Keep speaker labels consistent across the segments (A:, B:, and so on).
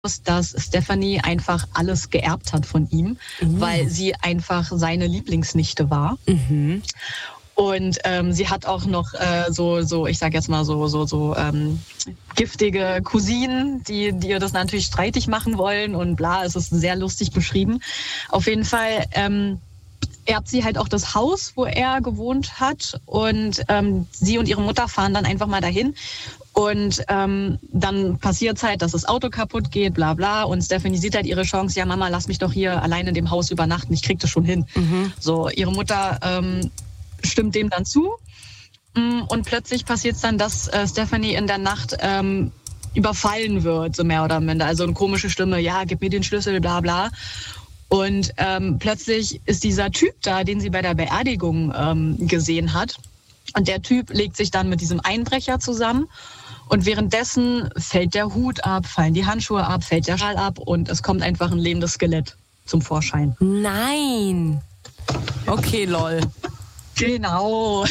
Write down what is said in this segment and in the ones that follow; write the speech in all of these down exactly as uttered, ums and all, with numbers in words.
A: dass Stephanie einfach alles geerbt hat von ihm, mhm. weil sie einfach seine Lieblingsnichte war. Mhm. Und ähm, sie hat auch noch äh, so, so, ich sag jetzt mal so, so, so ähm, giftige Cousinen, die, die ihr das natürlich streitig machen wollen und bla. Es ist sehr lustig beschrieben. Auf jeden Fall ähm, erbt sie halt auch das Haus, wo er gewohnt hat. Und ähm, sie und ihre Mutter fahren dann einfach mal dahin. Und ähm, dann passiert es halt, dass das Auto kaputt geht, bla bla. Und Stephanie sieht halt ihre Chance, ja Mama, lass mich doch hier allein in dem Haus übernachten, ich krieg das schon hin. Mhm. So, ihre Mutter ähm, stimmt dem dann zu. Und plötzlich passiert es dann, dass äh, Stephanie in der Nacht ähm, überfallen wird, so mehr oder minder. Also eine komische Stimme, ja, gib mir den Schlüssel, bla bla. Und ähm, plötzlich ist dieser Typ da, den sie bei der Beerdigung ähm, gesehen hat. Und der Typ legt sich dann mit diesem Einbrecher zusammen. Und währenddessen fällt der Hut ab, fallen die Handschuhe ab, fällt der Schal ab und es kommt einfach ein lebendes Skelett zum Vorschein.
B: Nein! Okay, lol.
A: Genau.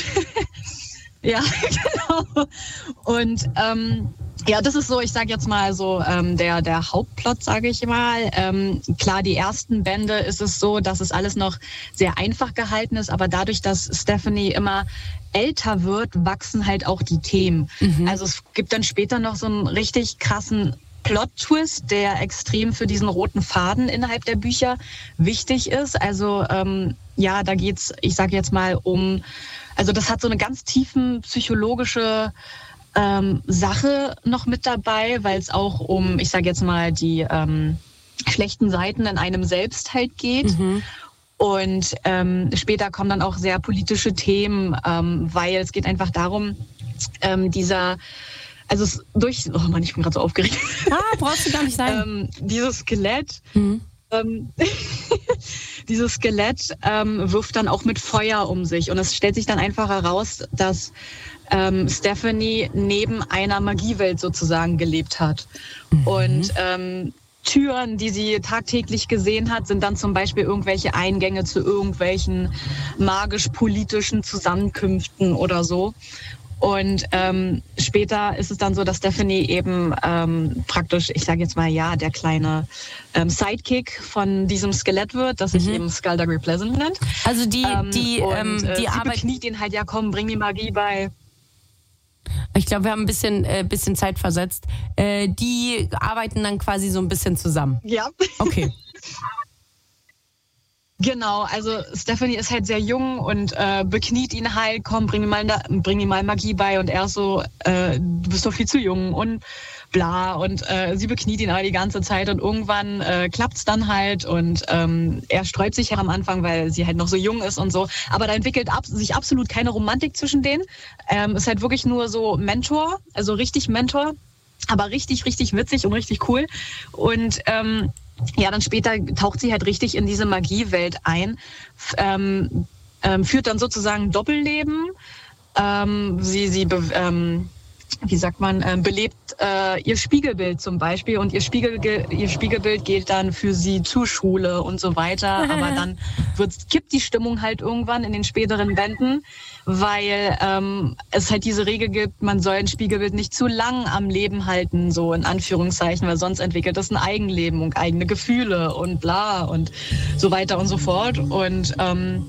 A: Ja, genau. Und ähm, ja, das ist so, ich sage jetzt mal so ähm, der der Hauptplot, sage ich mal. Ähm, klar, die ersten Bände ist es so, dass es alles noch sehr einfach gehalten ist, aber dadurch, dass Stephanie immer älter wird, wachsen halt auch die Themen. Mhm. Also es gibt dann später noch so einen richtig krassen Plot-Twist, der extrem für diesen roten Faden innerhalb der Bücher wichtig ist. Also ähm, ja, da geht's, ich sage jetzt mal um, also das hat so eine ganz tiefen psychologische ähm, Sache noch mit dabei, weil es auch um, ich sage jetzt mal, die ähm, schlechten Seiten in einem selbst halt geht. Mhm. Und ähm, später kommen dann auch sehr politische Themen, ähm, weil es geht einfach darum, ähm, dieser Also es durch, oh Mann, ich bin gerade so aufgeregt.
B: Ah, brauchst du gar nicht sein.
A: ähm, dieses Skelett, mhm. ähm, dieses Skelett ähm, wirft dann auch mit Feuer um sich. Und es stellt sich dann einfach heraus, dass ähm, Stephanie neben einer Magiewelt sozusagen gelebt hat. Mhm. Und ähm, Türen, die sie tagtäglich gesehen hat, sind dann zum Beispiel irgendwelche Eingänge zu irgendwelchen magisch-politischen Zusammenkünften oder so. Und ähm, später ist es dann so, dass Stephanie eben ähm, praktisch, ich sage jetzt mal ja, der kleine ähm, Sidekick von diesem Skelett wird, das sich mhm. eben Skullduggery Pleasant nennt.
B: Also die die
A: ähm,
B: ähm,
A: und, äh,
B: die
A: sie
B: Arbeit
A: bekniet ihn halt, ja komm, bring die Magie bei.
B: Ich glaube, wir haben ein bisschen äh, bisschen Zeit versetzt. Äh, die arbeiten dann quasi so ein bisschen zusammen.
A: Ja.
B: Okay.
A: Genau, also Stephanie ist halt sehr jung und äh, bekniet ihn halt, komm, bring mir mal, bring mir mal Magie bei. Und er ist so, äh, du bist doch viel zu jung und bla. Und äh, sie bekniet ihn aber die ganze Zeit und irgendwann äh, klappt's dann halt. Und ähm, er sträubt sich ja am Anfang, weil sie halt noch so jung ist und so. Aber da entwickelt ab, sich absolut keine Romantik zwischen denen. Ähm, ist halt wirklich nur so Mentor, also richtig Mentor. Aber richtig, richtig witzig und richtig cool. Und ähm, ja, dann später taucht sie halt richtig in diese Magiewelt ein, ähm, ähm, führt dann sozusagen ein Doppelleben. Ähm, sie, sie, be, ähm, wie sagt man, ähm, belebt äh, ihr Spiegelbild zum Beispiel und ihr, Spiegel, ihr Spiegelbild geht dann für sie zur Schule und so weiter. Aber dann wird, kippt die Stimmung halt irgendwann in den späteren Bänden, weil ähm, es halt diese Regel gibt, man soll ein Spiegelbild nicht zu lang am Leben halten, so in Anführungszeichen, weil sonst entwickelt es ein Eigenleben und eigene Gefühle und bla und so weiter und so fort. Und ähm,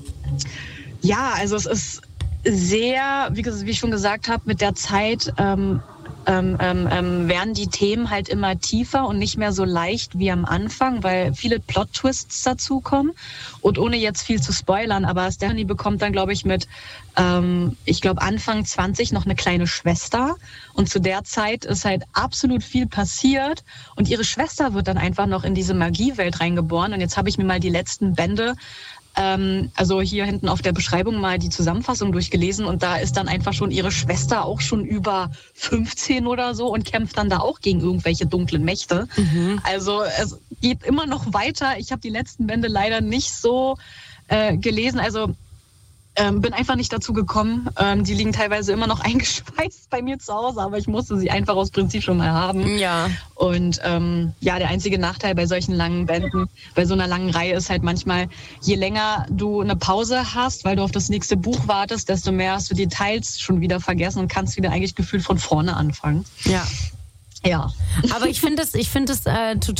A: ja, also es ist sehr, wie, wie ich schon gesagt habe, mit der Zeit ähm, ähm, ähm, werden die Themen halt immer tiefer und nicht mehr so leicht wie am Anfang, weil viele Plot-Twists dazukommen. Und ohne jetzt viel zu spoilern, aber Stephanie bekommt dann, glaube ich, mit, ähm, ich glaube, Anfang zwanzig noch eine kleine Schwester. Und zu der Zeit ist halt absolut viel passiert. Und ihre Schwester wird dann einfach noch in diese Magiewelt reingeboren. Und jetzt habe ich mir mal die letzten Bände Ähm, also hier hinten auf der Beschreibung mal die Zusammenfassung durchgelesen und da ist dann einfach schon ihre Schwester auch schon über fünfzehn oder so und kämpft dann da auch gegen irgendwelche dunklen Mächte. Mhm. Also es geht immer noch weiter. Ich habe die letzten Bände leider nicht so äh, gelesen. Also Ähm, bin einfach nicht dazu gekommen. Ähm, die liegen teilweise immer noch eingeschweißt bei mir zu Hause, aber ich musste sie einfach aus Prinzip schon mal haben.
B: Ja.
A: Und ähm, ja, der einzige Nachteil bei solchen langen Bänden, bei so einer langen Reihe ist halt manchmal, je länger du eine Pause hast, weil du auf das nächste Buch wartest, desto mehr hast du Details schon wieder vergessen und kannst wieder eigentlich gefühlt von vorne anfangen.
B: Ja.
A: Ja.
B: Aber ich finde es ich find es, äh, total